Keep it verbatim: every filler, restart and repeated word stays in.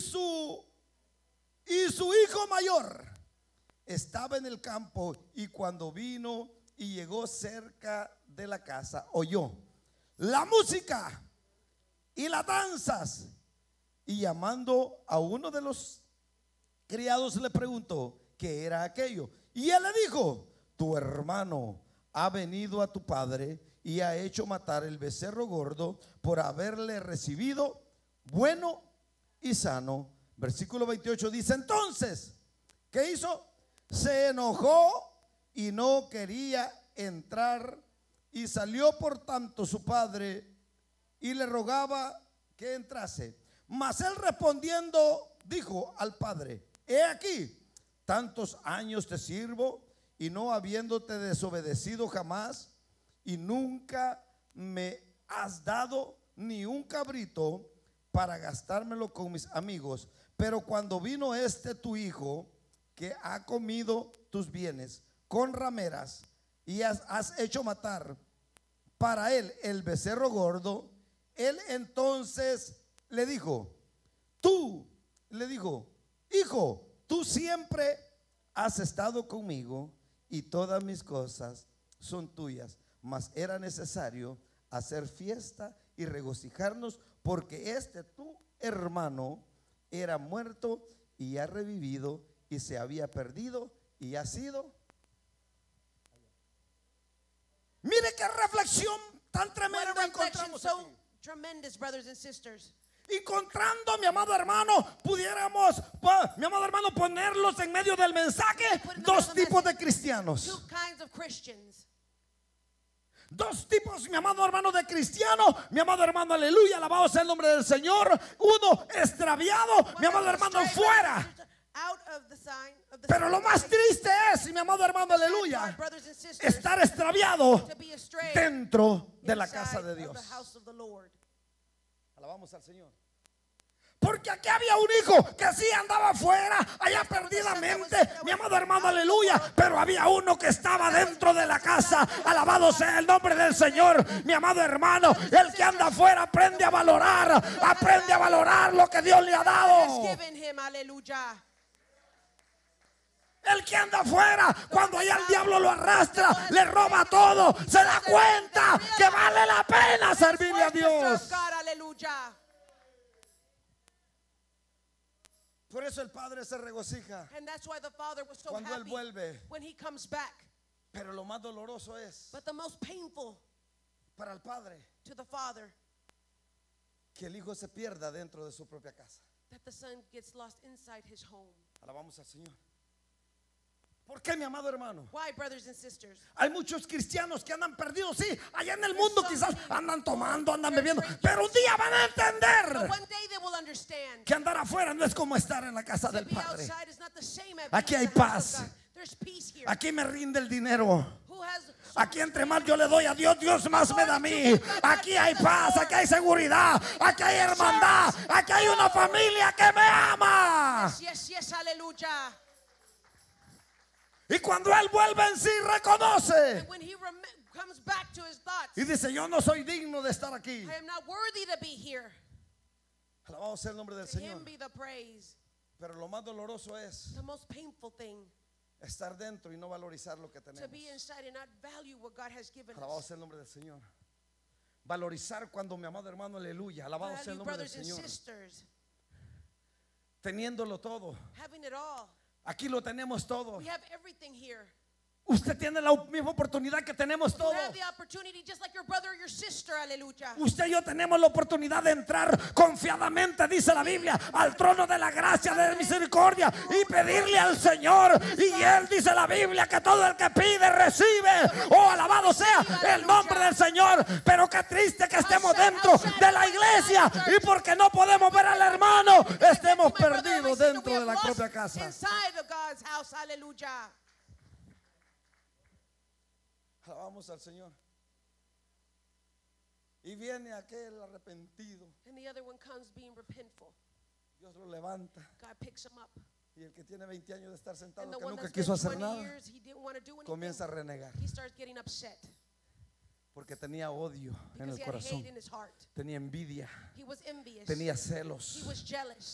su y su hijo mayor estaba en el campo, y cuando vino y llegó cerca de la casa, oyó la música y las danzas, y llamando a uno de los criados le preguntó qué era aquello, y él le dijo: tu hermano ha venido a tu padre y ha hecho matar el becerro gordo por haberle recibido bueno y sano. Versículo veintiocho dice: entonces, ¿qué hizo? Se enojó y no quería entrar, y salió por tanto su padre y le rogaba que entrase. Mas él respondiendo dijo al padre: he aquí, tantos años te sirvo y no habiéndote desobedecido jamás, y nunca me has dado ni un cabrito para gastármelo con mis amigos. Pero cuando vino este tu hijo, que ha comido tus bienes con rameras, y has, has hecho matar para él el becerro gordo, él entonces le dijo, tú, le dijo, hijo, tú siempre has estado conmigo y todas mis cosas son tuyas, mas era necesario hacer fiesta y regocijarnos, porque este tu hermano era muerto y ha revivido, y se había perdido y ha sido. Mire qué reflexión tan tremenda encontramos so aquí. tremendous, brothers and sisters. Encontrando, mi amado hermano, pudiéramos, mi amado hermano, ponerlos en medio del mensaje. Dos tipos de cristianos. Two kinds of Christians. Dos tipos, mi amado hermano, de cristiano. Mi amado hermano, aleluya, alabado sea el nombre del Señor. Uno extraviado, mi amado hermano, fuera. Pero lo más triste es, mi amado hermano, aleluya, estar extraviado dentro de la casa de Dios. Alabamos al Señor. Porque aquí había un hijo que sí andaba afuera, allá perdidamente, mi amado hermano, aleluya. Pero había uno que estaba dentro de la casa. Alabado sea el nombre del Señor, mi amado hermano. El que anda afuera aprende a valorar, aprende a valorar lo que Dios le ha dado. El que anda afuera, cuando allá el diablo lo arrastra, le roba todo, se da cuenta que vale la pena servirle a Dios. Por eso el Padre se regocija cuando Él vuelve. Pero lo más doloroso es para el Padre que el Hijo se pierda dentro de su propia casa. Alabamos al Señor. ¿Por qué, mi amado hermano? Why, brothers and sisters? Hay muchos cristianos que andan perdidos, sí, allá en el mundo quizás andan tomando, andan bebiendo, pero un día van a entender que andar afuera no es como estar en la casa del Padre. Aquí hay paz. Aquí me rinde el dinero. Aquí entre más yo le doy a Dios, Dios más me da a mí. Aquí hay paz, aquí hay seguridad, aquí hay hermandad, aquí hay una familia que me ama. Yes, yes, aleluya. Y cuando Él vuelve en sí, reconoce thoughts, y dice: yo no soy digno de estar aquí. I am not worthy to be here. Alabado sea el nombre del To Señor. him be the praise. Pero lo más doloroso es The most painful thing, estar dentro y no valorizar lo que to tenemos. be inside and not value what God has given Alabado us. sea el nombre del Señor. Valorizar cuando, mi amado hermano, aleluya, alabado sea el Value nombre del brothers and Señor, sisters, teniéndolo todo. having it all. Aquí lo tenemos todo. We have everything here. Usted tiene la misma oportunidad que tenemos You todo. have the opportunity just like your brother or your sister, aleluya. Usted y yo tenemos la oportunidad de entrar confiadamente, dice la Biblia, al trono de la gracia, de misericordia, y pedirle al Señor. Y Él, dice la Biblia, que todo el que pide recibe. Oh, alabado sea el nombre del Señor. Pero qué triste que estemos dentro de la iglesia y porque no podemos ver al hermano, estemos perdidos dentro de la propia casa. Inside of God's house, aleluya. Alabamos al Señor. Y viene aquel arrepentido. And the other one comes being repentful. Dios lo levanta. God picks him up. Y el que tiene veinte años de estar sentado, And the que one nunca that's quiso been hacer twenty nada, years, he didn't want to do anything. comienza a renegar. He starts getting upset Porque tenía odio en because el he had corazón. hate in his heart. Tenía envidia. He was envious. Tenía He celos. was jealous.